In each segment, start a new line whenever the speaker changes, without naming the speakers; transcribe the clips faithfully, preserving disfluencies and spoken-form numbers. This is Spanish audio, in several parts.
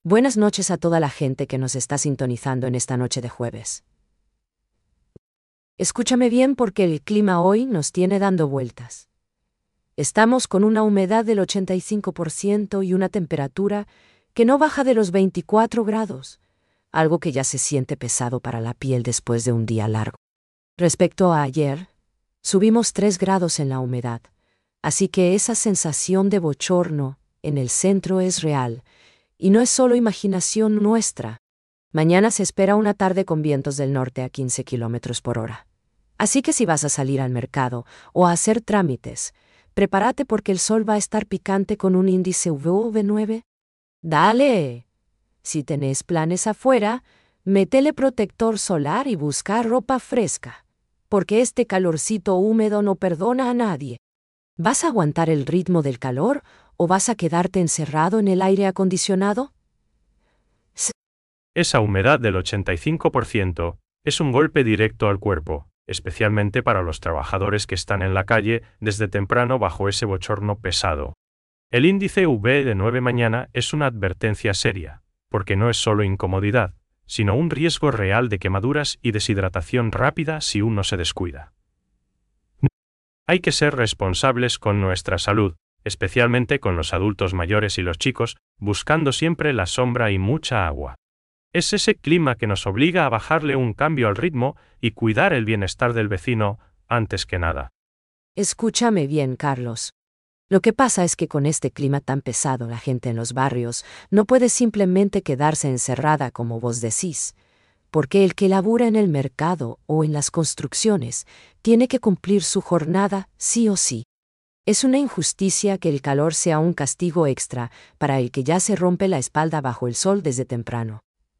Buenas noches a toda la gente que nos está sintonizando en esta noche de jueves. Escúchame bien porque el clima hoy nos tiene dando vueltas. Estamos con una humedad del ochenta y cinco por ciento y una temperatura que no baja de los veinticuatro grados, algo que ya se siente pesado para la piel después de un día largo. Respecto a ayer, subimos tres grados en la humedad, así que esa sensación de bochorno en el centro es real. Y no es solo imaginación nuestra. Mañana se espera una tarde con vientos del norte a quince kilómetros por hora. Así que si vas a salir al mercado o a hacer trámites, prepárate porque el sol va a estar picante con un índice U V nueve. ¡Dale! Si tenés planes afuera, métele protector solar y busca ropa fresca, porque este calorcito húmedo no perdona a nadie. ¿Vas a aguantar el ritmo del calor o vas a quedarte encerrado en el aire acondicionado?
Esa humedad del ochenta y cinco por ciento es un golpe directo al cuerpo, especialmente para los trabajadores que están en la calle desde temprano bajo ese bochorno pesado. El índice U V de nueve mañana es una advertencia seria, porque no es solo incomodidad, sino un riesgo real de quemaduras y deshidratación rápida si uno se descuida. Hay que ser responsables con nuestra salud, especialmente con los adultos mayores y los chicos, buscando siempre la sombra y mucha agua. Es ese clima que nos obliga a bajarle un cambio al ritmo y cuidar el bienestar del vecino, antes que nada.
Escúchame bien, Carlos. Lo que pasa es que con este clima tan pesado la gente en los barrios no puede simplemente quedarse encerrada como vos decís, porque el que labura en el mercado o en las construcciones tiene que cumplir su jornada sí o sí. Es una injusticia que el calor sea un castigo extra para el que ya se rompe la espalda bajo el sol desde temprano.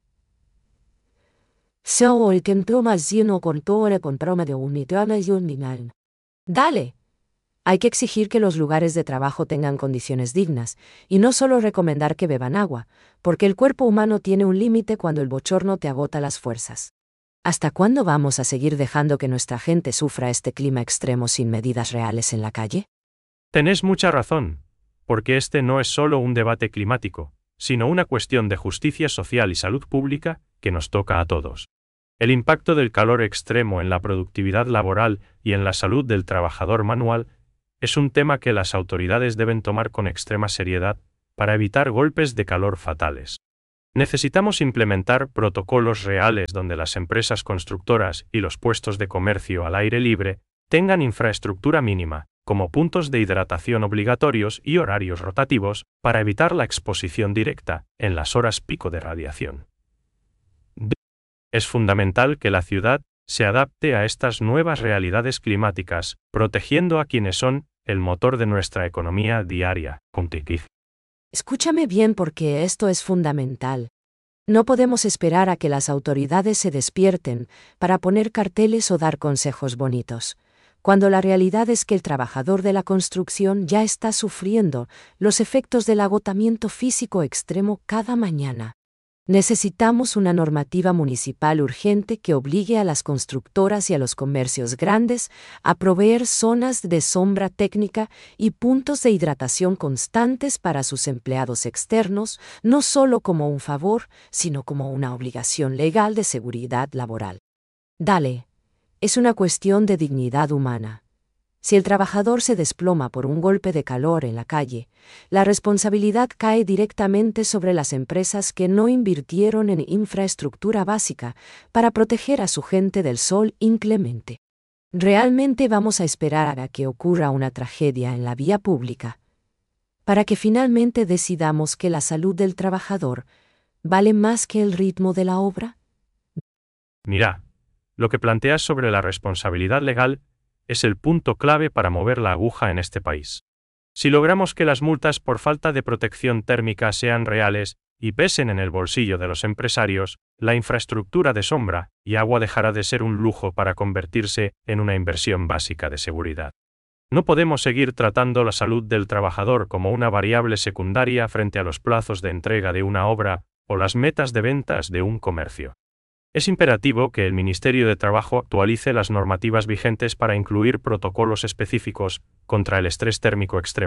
Dale. Hay que exigir que los lugares de trabajo tengan condiciones dignas, y no solo recomendar que beban agua, porque el cuerpo humano tiene un límite cuando el bochorno te agota las fuerzas. ¿Hasta cuándo vamos a seguir dejando que nuestra gente sufra este clima extremo sin medidas reales en la calle?
Tenés mucha razón, porque este no es solo un debate climático, sino una cuestión de justicia social y salud pública que nos toca a todos. El impacto del calor extremo en la productividad laboral y en la salud del trabajador manual es un tema que las autoridades deben tomar con extrema seriedad para evitar golpes de calor fatales. Necesitamos implementar protocolos reales donde las empresas constructoras y los puestos de comercio al aire libre tengan infraestructura mínima, como puntos de hidratación obligatorios y horarios rotativos para evitar la exposición directa en las horas pico de radiación. Es fundamental que la ciudad se adapte a estas nuevas realidades climáticas, protegiendo a quienes son el motor de nuestra economía diaria.
Escúchame bien porque esto es fundamental. No podemos esperar a que las autoridades se despierten para poner carteles o dar consejos bonitos, cuando la realidad es que el trabajador de la construcción ya está sufriendo los efectos del agotamiento físico extremo cada mañana. Necesitamos una normativa municipal urgente que obligue a las constructoras y a los comercios grandes a proveer zonas de sombra técnica y puntos de hidratación constantes para sus empleados externos, no solo como un favor, sino como una obligación legal de seguridad laboral. Dale, es una cuestión de dignidad humana. Si el trabajador se desploma por un golpe de calor en la calle, la responsabilidad cae directamente sobre las empresas que no invirtieron en infraestructura básica para proteger a su gente del sol inclemente. ¿Realmente vamos a esperar a que ocurra una tragedia en la vía pública para que finalmente decidamos que la salud del trabajador vale más que el ritmo de la obra?
Mira, lo que planteas sobre la responsabilidad legal es el punto clave para mover la aguja en este país. Si logramos que las multas por falta de protección térmica sean reales y pesen en el bolsillo de los empresarios, la infraestructura de sombra y agua dejará de ser un lujo para convertirse en una inversión básica de seguridad. No podemos seguir tratando la salud del trabajador como una variable secundaria frente a los plazos de entrega de una obra o las metas de ventas de un comercio. Es imperativo que el Ministerio de Trabajo actualice las normativas vigentes para incluir protocolos específicos contra el estrés térmico extremo,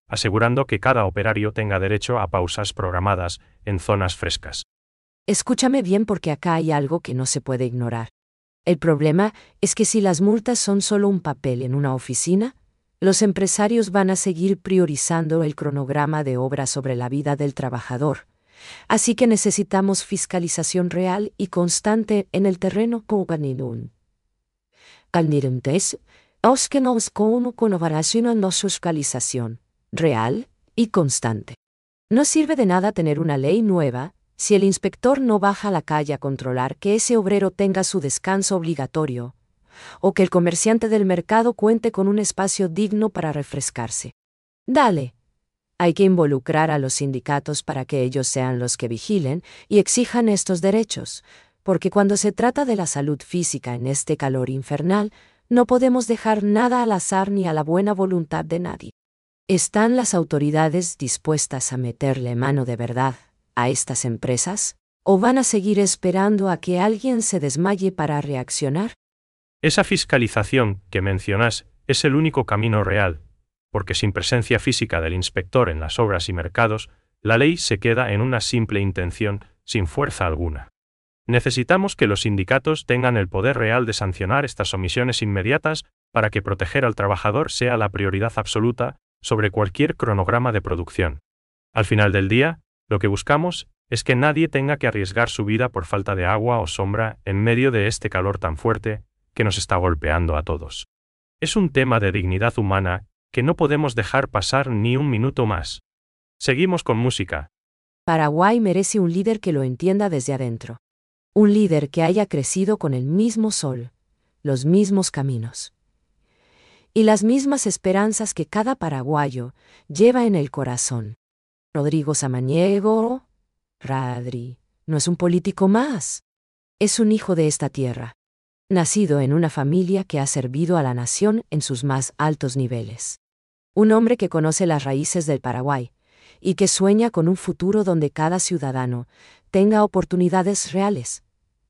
asegurando que cada operario tenga derecho a pausas programadas en zonas frescas.
Escúchame bien porque acá hay algo que no se puede ignorar. El problema es que si las multas son solo un papel en una oficina, los empresarios van a seguir priorizando el cronograma de obra sobre la vida del trabajador. Así que necesitamos fiscalización real y constante en el terreno. Calnirentes, os que nos con colaboración no fiscalización real y constante. No sirve de nada tener una ley nueva si el inspector no baja a la calle a controlar que ese obrero tenga su descanso obligatorio, o que el comerciante del mercado cuente con un espacio digno para refrescarse. Dale. Hay que involucrar a los sindicatos para que ellos sean los que vigilen y exijan estos derechos, porque cuando se trata de la salud física en este calor infernal, no podemos dejar nada al azar ni a la buena voluntad de nadie. ¿Están las autoridades dispuestas a meterle mano de verdad a estas empresas? ¿O van a seguir esperando a que alguien se desmaye para reaccionar?
Esa fiscalización que mencionas es el único camino real, porque sin presencia física del inspector en las obras y mercados, la ley se queda en una simple intención, sin fuerza alguna. Necesitamos que los sindicatos tengan el poder real de sancionar estas omisiones inmediatas para que proteger al trabajador sea la prioridad absoluta sobre cualquier cronograma de producción. Al final del día, lo que buscamos es que nadie tenga que arriesgar su vida por falta de agua o sombra en medio de este calor tan fuerte que nos está golpeando a todos. Es un tema de dignidad humana que no podemos dejar pasar ni un minuto más. Seguimos con música.
Paraguay merece un líder que lo entienda desde adentro. Un líder que haya crecido con el mismo sol, los mismos caminos y las mismas esperanzas que cada paraguayo lleva en el corazón. Rodrigo Samaniego, Radri, no es un político más. Es un hijo de esta tierra, nacido en una familia que ha servido a la nación en sus más altos niveles. Un hombre que conoce las raíces del Paraguay y que sueña con un futuro donde cada ciudadano tenga oportunidades reales.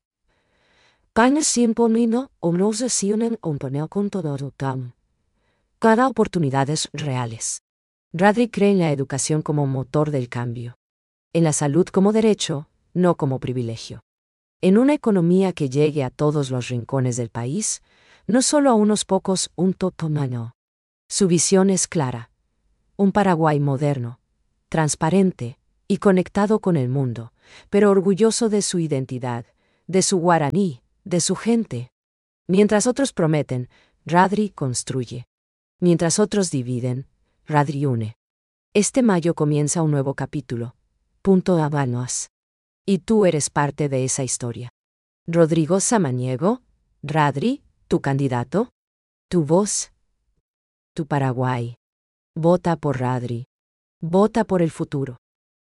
Cada oportunidades reales. Radri cree en la educación como motor del cambio. En la salud como derecho, no como privilegio. En una economía que llegue a todos los rincones del país, no solo a unos pocos, un totomano. Su visión es clara. Un Paraguay moderno, transparente y conectado con el mundo, pero orgulloso de su identidad, de su guaraní, de su gente. Mientras otros prometen, Radri construye. Mientras otros dividen, Radri une. Este mayo comienza un nuevo capítulo. Punto Habanos. Y tú eres parte de esa historia. Rodrigo Samaniego, Radri, tu candidato, tu voz, tu Paraguay. Vota por Radri. Vota por el futuro.